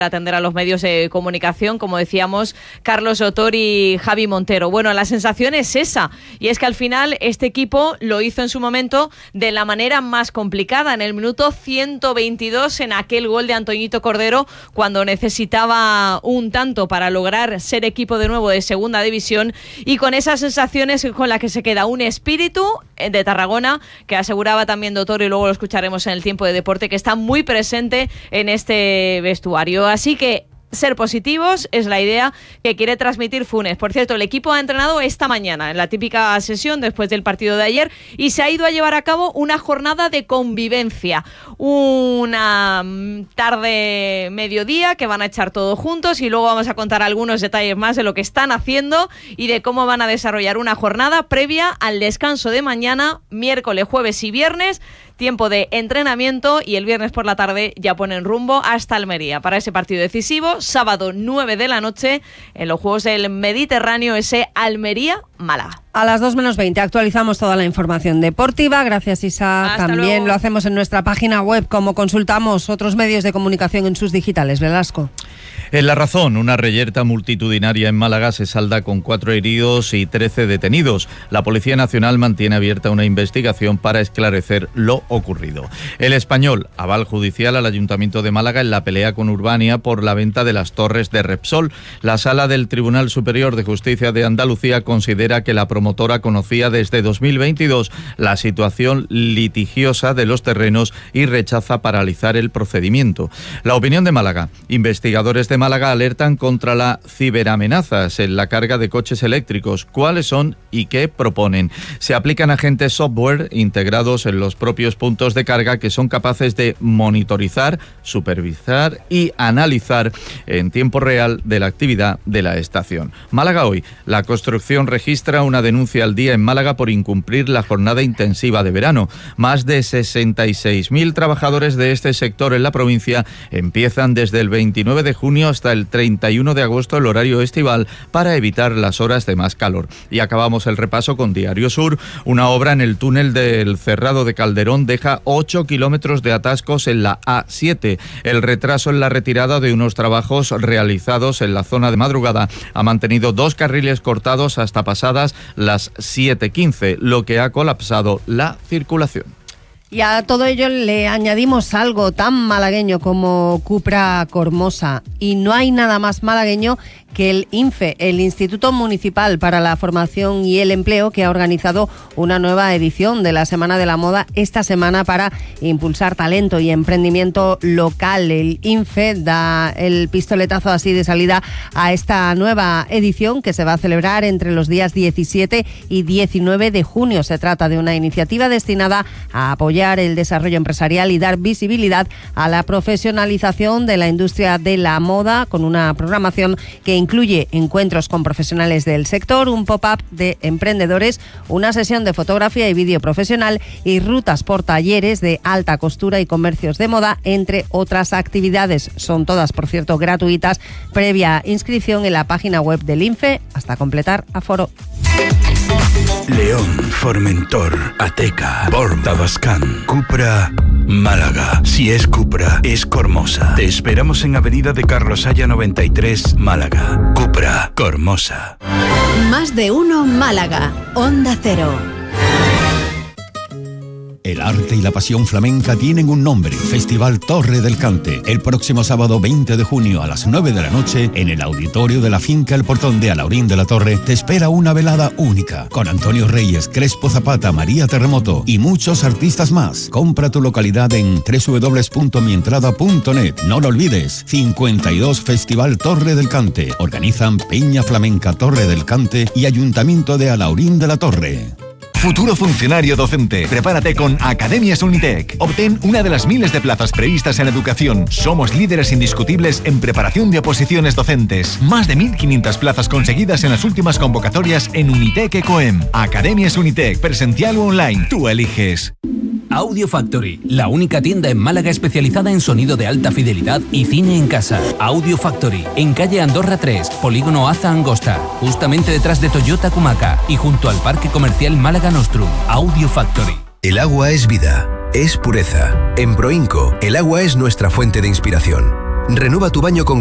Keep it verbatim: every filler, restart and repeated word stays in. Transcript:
atender a los medios de comunicación, como decíamos, Carlos Otor y Javi Montero. Bueno, la sensación es esa, y es que al final este equipo lo hizo en su momento de la manera más complicada, en el minuto ciento veintidós, en aquel gol de Antoñito Cordero, cuando necesitaba un tanto para lograr ser equipo de nuevo de segunda división, y con esas sensaciones con las que se queda un espíritu de Tarragona, que aseguraba también Otor, y luego lo escucharemos en el tiempo de deporte, que está muy presente en este vestuario. Así que ser positivos es la idea que quiere transmitir Funes. Por cierto, el equipo ha entrenado esta mañana en la típica sesión después del partido de ayer y se ha ido a llevar a cabo una jornada de convivencia, una tarde mediodía que van a echar todos juntos, y luego vamos a contar algunos detalles más de lo que están haciendo y de cómo van a desarrollar una jornada previa al descanso de mañana, miércoles, jueves y viernes. Tiempo de entrenamiento, y el viernes por la tarde ya ponen rumbo hasta Almería para ese partido decisivo, sábado nueve de la noche, en los Juegos del Mediterráneo, ese Almería-Málaga. A las dos menos veinte actualizamos toda la información deportiva. Gracias, Isa. Hasta También luego. Lo hacemos en nuestra página web, como consultamos otros medios de comunicación en sus digitales. Velasco. En La Razón, una reyerta multitudinaria en Málaga se salda con cuatro heridos y trece detenidos. La Policía Nacional mantiene abierta una investigación para esclarecer lo ocurrido. El Español, aval judicial al Ayuntamiento de Málaga en la pelea con Urbania por la venta de las torres de Repsol. La Sala del Tribunal Superior de Justicia de Andalucía considera que la promotora conocía desde dos mil veintidós la situación litigiosa de los terrenos y rechaza paralizar el procedimiento. La Opinión de Málaga. Investigadores de Málaga alertan contra las ciberamenazas en la carga de coches eléctricos. ¿Cuáles son y qué proponen? Se aplican agentes software integrados en los propios puntos de carga que son capaces de monitorizar, supervisar y analizar en tiempo real de la actividad de la estación. Málaga Hoy. La construcción registra una denuncia al día en Málaga por incumplir la jornada intensiva de verano. Más de sesenta y seis mil trabajadores de este sector en la provincia empiezan desde el veintinueve de junio hasta el treinta y uno de agosto el horario estival para evitar las horas de más calor. Y acabamos el repaso con Diario Sur. Una obra en el túnel del Cerrado de Calderón deja ocho kilómetros de atascos en la A siete. El retraso en la retirada de unos trabajos realizados en la zona de madrugada ha mantenido dos carriles cortados hasta pasadas las siete quince, lo que ha colapsado la circulación. Y a todo ello le añadimos algo tan malagueño como Cupra Cormosa. Y no hay nada más malagueño que el INFE, el Instituto Municipal para la Formación y el Empleo, que ha organizado una nueva edición de la Semana de la Moda esta semana para impulsar talento y emprendimiento local. El INFE da el pistoletazo así de salida a esta nueva edición, que se va a celebrar entre los días diecisiete y diecinueve de junio. Se trata de una iniciativa destinada a apoyar el desarrollo empresarial y dar visibilidad a la profesionalización de la industria de la moda, con una programación que incluye encuentros con profesionales del sector, un pop-up de emprendedores, una sesión de fotografía y vídeo profesional y rutas por talleres de alta costura y comercios de moda, entre otras actividades. Son todas, por cierto, gratuitas, previa inscripción en la página web del INFE hasta completar aforo. León, Formentor, Ateca, Borm, Tabascan, Cupra, Málaga. Si es Cupra, es Cormosa. Te esperamos en Avenida de Carlos Haya noventa y tres, Málaga. Cupra, Cormosa. Más de uno Málaga. Onda Cero. El arte y la pasión flamenca tienen un nombre: Festival Torre del Cante. El próximo sábado veinte de junio a las nueve de la noche, en el auditorio de la finca El Portón de Alaurín de la Torre, te espera una velada única, con Antonio Reyes, Crespo Zapata, María Terremoto y muchos artistas más. Compra tu localidad en doble u doble u doble u punto mi entrada punto net. No lo olvides, cincuenta y dos Festival Torre del Cante. Organizan Peña Flamenca Torre del Cante y Ayuntamiento de Alaurín de la Torre. Futuro funcionario docente. Prepárate con Academias Unitec. Obtén una de las miles de plazas previstas en educación. Somos líderes indiscutibles en preparación de oposiciones docentes. Más de mil quinientas plazas conseguidas en las últimas convocatorias en Unitec Ecoem. Academias Unitec, presencial o online. Tú eliges. Audio Factory, la única tienda en Málaga especializada en sonido de alta fidelidad y cine en casa. Audio Factory, en calle Andorra tres, polígono Aza Angosta, justamente detrás de Toyota Cumaca y junto al Parque Comercial Málaga Nostrum. Audio Factory. El agua es vida, es pureza. En Proinco, el agua es nuestra fuente de inspiración. Renueva tu baño con